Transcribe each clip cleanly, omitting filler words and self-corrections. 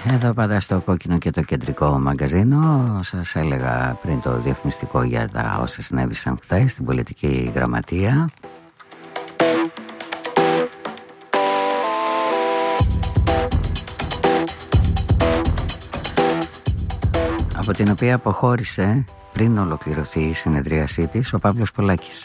Εδώ πάντα στο Κόκκινο και το Κεντρικό Μαγκαζίνο. Σας έλεγα πριν το διαφημιστικό για τα όσα συνέβησαν χθες στην πολιτική γραμματεία. Από την οποία αποχώρησε πριν ολοκληρωθεί η συνεδρίασή της ο Παύλος Πολάκης.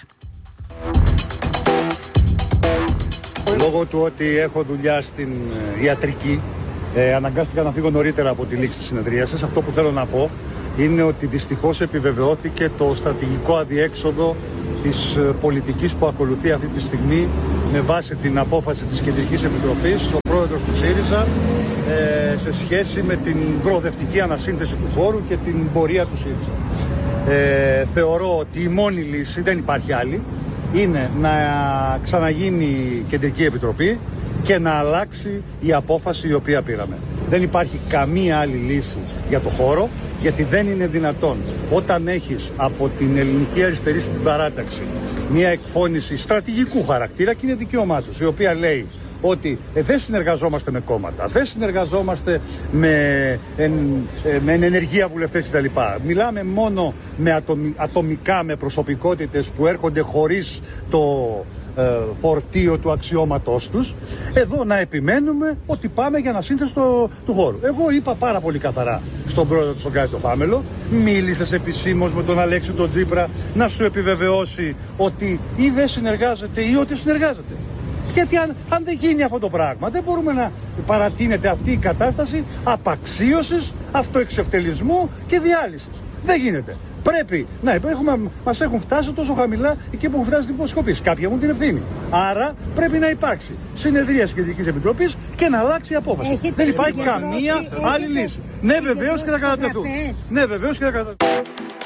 Λόγω του ότι έχω δουλειά στην ιατρική, αναγκάστηκα να φύγω νωρίτερα από τη λήξη της συνεδρίασης. Αυτό που θέλω να πω είναι ότι δυστυχώς επιβεβαιώθηκε το στρατηγικό αδιέξοδο της πολιτικής που ακολουθεί αυτή τη στιγμή με βάση την απόφαση της Κεντρικής Επιτροπής, ο πρόεδρος του ΣΥΡΙΖΑ, σε σχέση με την προοδευτική ανασύνθεση του χώρου και την πορεία του ΣΥΡΙΖΑ. Θεωρώ ότι η μόνη λύση, δεν υπάρχει άλλη, είναι να ξαναγίνει η Κεντρική Επιτροπή και να αλλάξει η απόφαση η οποία πήραμε. Δεν υπάρχει καμία άλλη λύση για το χώρο, γιατί δεν είναι δυνατόν όταν έχεις από την ελληνική αριστερή στην παράταξη μια εκφώνηση στρατηγικού χαρακτήρα, και είναι δικαίωμά τους, η οποία λέει ότι δεν συνεργαζόμαστε με κόμματα, δεν συνεργαζόμαστε με ενεργεία βουλευτές κτλ. Μιλάμε μόνο με ατομικά, με προσωπικότητες που έρχονται χωρίς το φορτίο του αξιώματός τους. Εδώ να επιμένουμε ότι πάμε για ανασύνθεση του χώρου. Εγώ είπα πάρα πολύ καθαρά στον πρόεδρο του Σοκράτη το Φάμελο, μίλησες επισήμως με τον Αλέξη τον Τσίπρα να σου επιβεβαιώσει ότι ή δεν συνεργάζεται ή ότι συνεργάζεται. Γιατί αν δεν γίνει αυτό το πράγμα, δεν μπορούμε να παρατείνεται αυτή η κατάσταση απαξίωσης, αυτοεξευτελισμού και διάλυσης. Δεν γίνεται. Πρέπει να μας έχουν φτάσει τόσο χαμηλά εκεί που έχουν φτάσει την υποσκοπής. Κάποιοι έχουν την ευθύνη. Άρα πρέπει να υπάρξει συνεδρίαση Κεντρικής Επιτροπής και να αλλάξει η απόφαση. Δεν υπάρχει καμία άλλη λύση. Ναι, βεβαίως και θα κατατεθούν. Ναι, βεβαίως και θα κατατεθούν.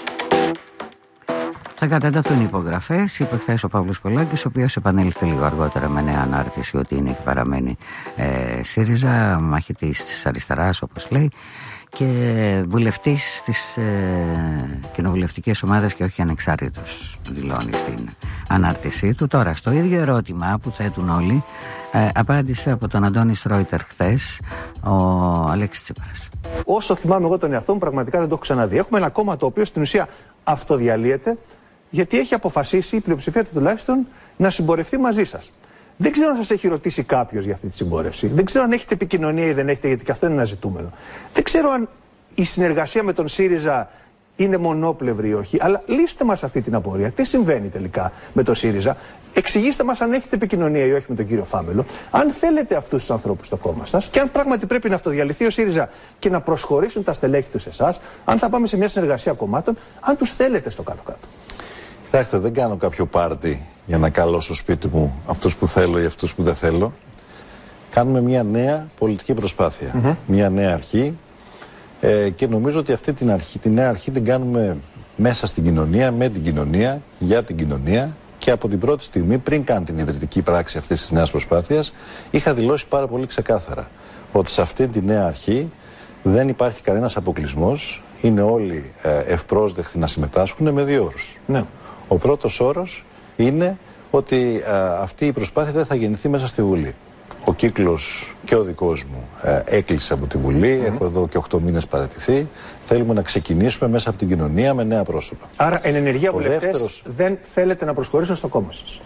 Θα κατατεθούν οι υπογραφές, είπε χθες ο Παύλος Πολάκης, ο οποίος επανέλθει λίγο αργότερα με νέα ανάρτηση ότι είναι και παραμένει ΣΥΡΙΖΑ, μαχητής της αριστεράς όπως λέει, και βουλευτής της κοινοβουλευτικής ομάδας και όχι ανεξάρτητος, δηλώνει στην ανάρτησή του. Τώρα, στο ίδιο ερώτημα που θέτουν όλοι, απάντησε από τον Αντώνη Στρόιτερ χθες ο Αλέξης Τσίπρας. Όσο θυμάμαι εγώ τον εαυτό μου, πραγματικά δεν το έχω ξαναδεί. Έχουμε ένα κόμμα το οποίο στην ουσία αυτοδιαλύεται, γιατί έχει αποφασίσει, η πλειοψηφία του τουλάχιστον, να συμπορευτεί μαζί σας. Δεν ξέρω αν σας έχει ρωτήσει κάποιος για αυτή τη συμπόρευση. Δεν ξέρω αν έχετε επικοινωνία ή δεν έχετε, γιατί και αυτό είναι ένα ζητούμενο. Δεν ξέρω αν η συνεργασία με τον ΣΥΡΙΖΑ είναι μονόπλευρη ή όχι, αλλά λύστε μας αυτή την απορία. Τι συμβαίνει τελικά με τον ΣΥΡΙΖΑ? Εξηγήστε μας αν έχετε επικοινωνία ή όχι με τον κύριο Φάμελο, αν θέλετε αυτούς τους ανθρώπους στο κόμμα σας και αν πράγματι πρέπει να αυτοδιαλυθεί ο ΣΥΡΙΖΑ και να προσχωρήσουν τα στελέχη του σε εσάς, αν θα πάμε σε μια συνεργασία κομμάτων, αν τους θέλετε στο κάτω-κάτω. Κοιτάξτε, δεν κάνω κάποιο πάρτι για να καλώ στο σπίτι μου αυτούς που θέλω ή αυτούς που δεν θέλω. Κάνουμε μια νέα πολιτική προσπάθεια, μια νέα αρχή, και νομίζω ότι αυτή τη νέα αρχή την κάνουμε μέσα στην κοινωνία, με την κοινωνία, για την κοινωνία, και από την πρώτη στιγμή, πριν καν την ιδρυτική πράξη αυτής της νέας προσπάθειας, είχα δηλώσει πάρα πολύ ξεκάθαρα ότι σε αυτή τη νέα αρχή δεν υπάρχει κανένας αποκλεισμός, είναι όλοι ευπρόσδεκτοι να συμμετάσχουν με δύο όρους. Ναι. Ο πρώτος όρος είναι ότι αυτή η προσπάθεια δεν θα γεννηθεί μέσα στη Βουλή. Ο κύκλος και ο δικός μου έκλεισε από τη Βουλή, έχω εδώ και 8 μήνες παρατηθεί. Θέλουμε να ξεκινήσουμε μέσα από την κοινωνία με νέα πρόσωπα. Άρα εν ενεργεία βουλευτές δεν θέλετε να προσχωρήσουν στο κόμμα σας?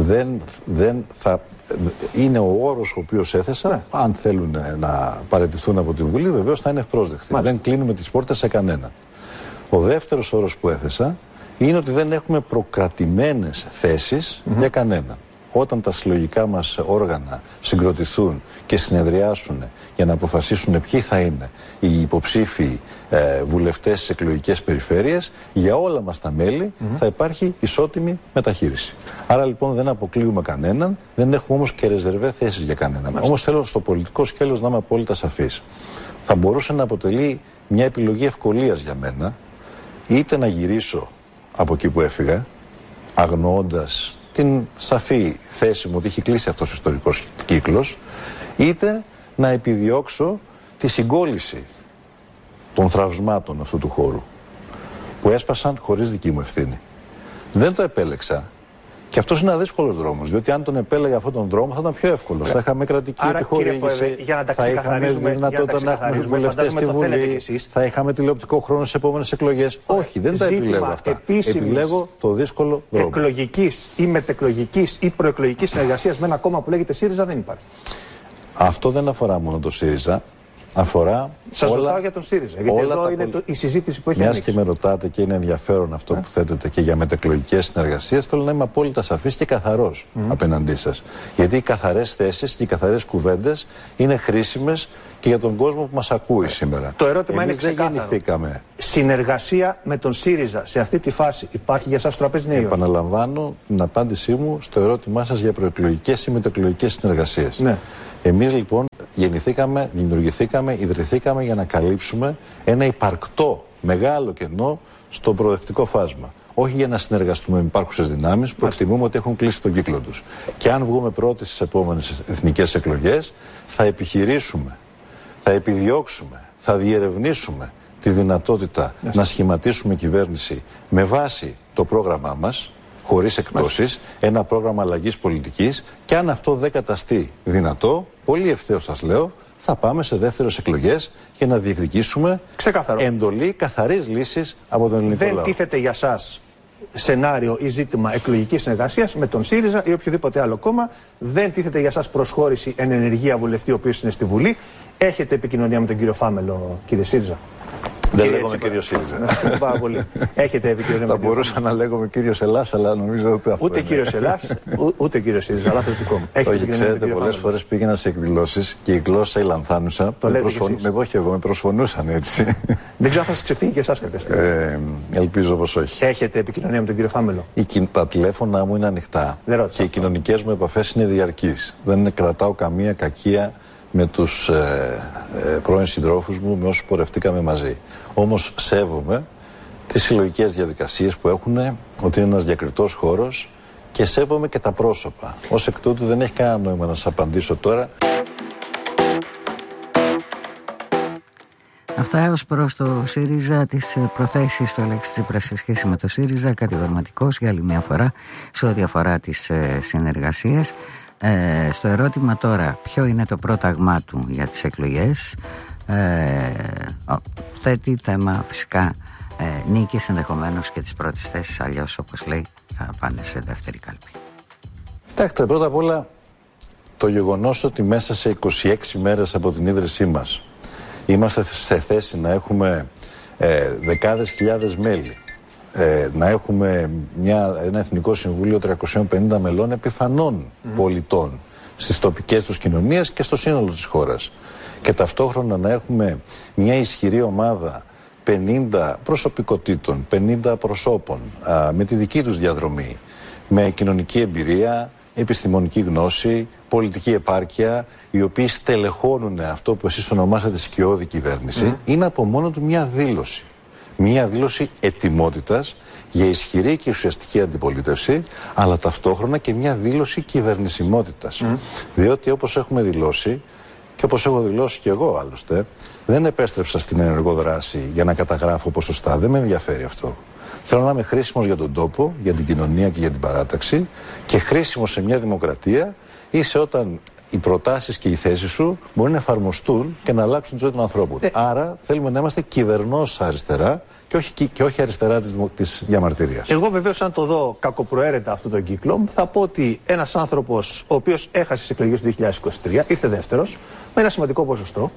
Είναι ο όρος ο οποίος έθεσα. Ναι. Αν θέλουν να παραιτηθούν από τη Βουλή, βεβαίως θα είναι ευπρόσδεκτοι. Μάλιστα. Δεν κλείνουμε τις πόρτες σε κανένα. Ο δεύτερος όρος που έθεσα είναι ότι δεν έχουμε προκρατημένες θέσεις για κανένα. Όταν τα συλλογικά μας όργανα συγκροτηθούν και συνεδριάσουν για να αποφασίσουν ποιοι θα είναι οι υποψήφοι βουλευτές στις εκλογικές περιφέρειες, για όλα μας τα μέλη θα υπάρχει ισότιμη μεταχείριση. Άρα λοιπόν δεν αποκλείουμε κανέναν, δεν έχουμε όμως και ρεζερβέ θέσεις για κανέναν. Όμως θέλω στο πολιτικό σκέλος να είμαι απόλυτα σαφής. Θα μπορούσε να αποτελεί μια επιλογή ευκολίας για μένα, είτε να γυρίσω από εκεί που έφυγα, αγνοώντας την σαφή θέση μου ότι έχει κλείσει αυτός ο ιστορικός κύκλος, είτε να επιδιώξω τη συγκόλληση των θραυσμάτων αυτού του χώρου που έσπασαν χωρίς δική μου ευθύνη. Δεν το επέλεξα Και αυτό είναι ένα δύσκολο δρόμο, διότι αν τον επέλεγε αυτόν τον δρόμο θα ήταν πιο εύκολο. Θα είχαμε κρατική επιχορήγηση, θα είχαμε δυνατότητα να έχουμε βουλευτές στη Βουλή, θα είχαμε τηλεοπτικό χρόνο στις επόμενες εκλογές. Όχι, δεν τα επιλέγω αυτά. Επιλέγω το δύσκολο δρόμο. Εκλογικής ή μετεκλογικής ή προεκλογικής συνεργασίας με ένα κόμμα που λέγεται ΣΥΡΙΖΑ δεν υπάρχει. Αυτό δεν αφορά μόνο το ΣΥΡΙΖΑ. Αφορά. Σας ρωτάω για τον ΣΥΡΙΖΑ. Γιατί εδώ είναι η συζήτηση που έχει ανοίξει. Μιας και με ρωτάτε και είναι ενδιαφέρον αυτό που θέτετε και για μετεκλογικές συνεργασίες, θέλω να είμαι απόλυτα σαφής και καθαρός απέναντί σας. Γιατί οι καθαρές θέσεις και οι καθαρές κουβέντες είναι χρήσιμες και για τον κόσμο που μας ακούει σήμερα. Το ερώτημα είναι ξεκάθαρο. Δεν γεννηθήκαμε. Συνεργασία με τον ΣΥΡΙΖΑ σε αυτή τη φάση υπάρχει για σας τραπέζι νέο? Επαναλαμβάνω την απάντησή μου στο ερώτημά σας για προεκλογικές ή μετεκλογικές συνεργασίες. Ναι. Εμείς λοιπόν γεννηθήκαμε, δημιουργηθήκαμε, ιδρυθήκαμε για να καλύψουμε ένα υπαρκτό μεγάλο κενό στο προοδευτικό φάσμα. Όχι για να συνεργαστούμε με υπάρχουσες δυνάμεις που εκτιμούμε ότι έχουν κλείσει τον κύκλο τους. Και αν βγούμε πρώτοι στις επόμενες εθνικές εκλογές, θα επιχειρήσουμε, θα επιδιώξουμε, θα διερευνήσουμε τη δυνατότητα να σχηματίσουμε κυβέρνηση με βάση το πρόγραμμά μας, χωρίς εκπτώσεις, ένα πρόγραμμα αλλαγής πολιτικής, και αν αυτό δεν καταστεί δυνατό, πολύ ευθέως σας λέω, θα πάμε σε δεύτερες εκλογές για να διεκδικήσουμε εντολή καθαρής λύσης από τον ελληνικό λαό. Δεν τίθεται για σας σενάριο ή ζήτημα εκλογικής συνεργασίας με τον ΣΥΡΙΖΑ ή οποιοδήποτε άλλο κόμμα. Δεν τίθεται για σας προσχώρηση εν ενεργεία βουλευτή, ο οποίος είναι στη Βουλή. Έχετε επικοινωνία με τον κύριο Φάμελο, κύριε ΣΥΡΙΖΑ? Δεν λέγομαι κύριο ΣΥΡΙΖΑ. Πάρα πολύ. Έχετε επικοινωνία με τον Θα μπορούσα να λέγομαι κύριος Ελλάς, αλλά νομίζω ότι αυτό. Ούτε κύριος Ελλάς, ούτε κύριος ΣΥΡΙΖΑ. Λάθος δικό μου. Όχι, ξέρετε, πολλές φορές πήγαινα σε εκδηλώσεις και η γλώσσα η λανθάνουσα. Με προσφωνούσαν έτσι. Δεν ξέρω αν θα σας ξεφύγει και εσάς κάποια στιγμή. Ελπίζω πως όχι. Έχετε επικοινωνία με τον κύριο Φάμελο? Τα τηλέφωνα μου είναι ανοιχτά. Και οι κοινωνικές μου επαφές είναι διαρκείς. Δεν κρατάω καμία κακία με τους πρώην συντρόφους μου, με όσους πορευτήκαμε μαζί. Όμως σέβομαι τις συλλογικές διαδικασίες που έχουν, ότι είναι ένας διακριτός χώρος, και σέβομαι και τα πρόσωπα. Ως εκ τούτου δεν έχει κανένα νόημα να σας απαντήσω τώρα. Αυτά ως προς το ΣΥΡΙΖΑ, τις προθέσεις του Αλέξη Τσίπρα σε σχέση με το ΣΥΡΙΖΑ, κατηγορηματικός για άλλη μια φορά σε ό,τι αφορά τις συνεργασίες. Στο ερώτημα τώρα ποιο είναι το πρόταγμά του για τις εκλογές, θέτει θέμα φυσικά νίκης, ενδεχομένως και τις πρώτες θέσεις, αλλιώς όπως λέει θα πάνε σε δεύτερη κάλπη. Κοιτάξτε, πρώτα απ' όλα το γεγονός ότι μέσα σε 26 μέρες από την ίδρυσή μας είμαστε σε θέση να έχουμε δεκάδες χιλιάδες μέλη, να έχουμε ένα Εθνικό Συμβούλιο 350 μελών επιφανών πολιτών στις τοπικές τους κοινωνίες και στο σύνολο της χώρας, και ταυτόχρονα να έχουμε μια ισχυρή ομάδα 50 προσωπικότητων, 50 προσώπων με τη δική τους διαδρομή, με κοινωνική εμπειρία, επιστημονική γνώση, πολιτική επάρκεια, οι οποίοι στελεχώνουν αυτό που εσείς ονομάσατε σκιώδη κυβέρνηση, είναι από μόνο του μια δήλωση. Μια δήλωση ετοιμότητας για ισχυρή και ουσιαστική αντιπολίτευση, αλλά ταυτόχρονα και μια δήλωση κυβερνησιμότητας. Διότι όπως έχουμε δηλώσει, και όπως έχω δηλώσει και εγώ άλλωστε, δεν επέστρεψα στην ενεργό δράση για να καταγράφω ποσοστά. Δεν με ενδιαφέρει αυτό. Θέλω να είμαι χρήσιμος για τον τόπο, για την κοινωνία και για την παράταξη, και χρήσιμος σε μια δημοκρατία είσαι όταν οι προτάσεις και οι θέσεις σου μπορεί να εφαρμοστούν και να αλλάξουν τη ζωή των ανθρώπων. Άρα θέλουμε να είμαστε κυβερνός αριστερά και όχι αριστερά της διαμαρτυρίας. Εγώ βεβαίως, αν το δω κακοπροαίρετα αυτόν τον κύκλο, θα πω ότι ένας άνθρωπος ο οποίος έχασε τις εκλογές του 2023, ήρθε δεύτερος, με ένα σημαντικό ποσοστό,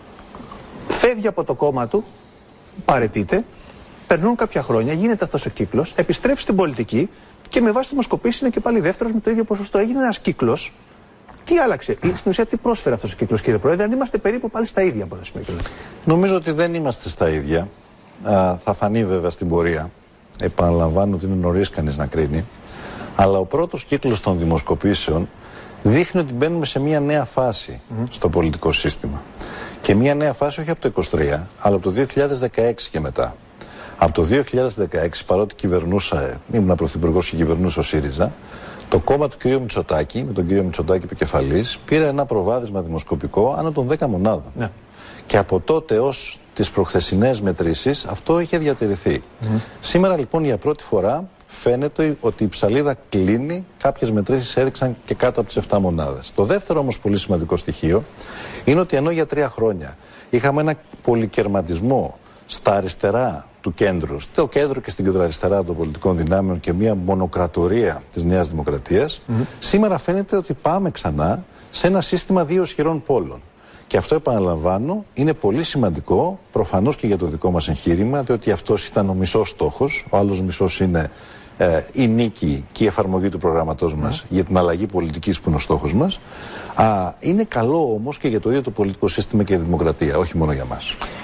φεύγει από το κόμμα του, παραιτείται, περνούν κάποια χρόνια, γίνεται αυτός ο κύκλος, επιστρέφει στην πολιτική και με βάση τη δημοσκοπήσεις είναι και πάλι δεύτερος με το ίδιο ποσοστό. Έγινε ένας κύκλος. Τι άλλαξε, στην ουσία τι πρόσφερε αυτός ο κύκλος, κύριε Πρόεδρε, αν είμαστε περίπου πάλι στα ίδια από ένα σημείο? Νομίζω ότι δεν είμαστε στα ίδια. Θα φανεί βέβαια στην πορεία. Επαναλαμβάνω ότι είναι νωρίς κανείς να κρίνει. Αλλά ο πρώτος κύκλος των δημοσκοπήσεων δείχνει ότι μπαίνουμε σε μια νέα φάση στο πολιτικό σύστημα. Και μια νέα φάση όχι από το 2023, αλλά από το 2016 και μετά. Από το 2016, παρότι ήμουν πρωθυπουργός και κυβερνούσε ο ΣΥΡΙΖΑ, το κόμμα του κ. Μητσοτάκη, με τον κ. Μητσοτάκη επικεφαλής, πήρε ένα προβάδισμα δημοσκοπικό άνω των 10 μονάδων. Ναι. Και από τότε ως τις προχθεσινές μετρήσεις αυτό είχε διατηρηθεί. Σήμερα λοιπόν για πρώτη φορά φαίνεται ότι η ψαλίδα κλείνει, κάποιες μετρήσεις έδειξαν και κάτω από τις 7 μονάδες. Το δεύτερο όμως πολύ σημαντικό στοιχείο είναι ότι ενώ για 3 χρόνια είχαμε ένα πολυκερματισμό στα αριστερά του κέντρου, στο κέντρο και στην κεντροαριστερά των πολιτικών δυνάμεων και μια μονοκρατορία της Νέας Δημοκρατίας, σήμερα φαίνεται ότι πάμε ξανά σε ένα σύστημα 2 ισχυρών πόλων. Και αυτό, επαναλαμβάνω, είναι πολύ σημαντικό, προφανώς και για το δικό μας εγχείρημα, διότι αυτός ήταν ο μισός στόχος, ο άλλος μισός είναι η νίκη και η εφαρμογή του προγράμματός μας για την αλλαγή πολιτικής που είναι ο στόχος μας. Είναι καλό όμως και για το ίδιο το πολιτικό σύστημα και η δημοκρατία, όχι μόνο για μας.